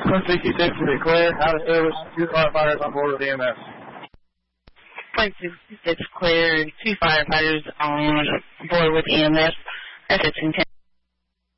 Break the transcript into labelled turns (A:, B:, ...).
A: 166 to be clear. Out of service, 2 firefighters on board with EMS.
B: 166 clear, 2 firefighters on board with EMS. That's 10.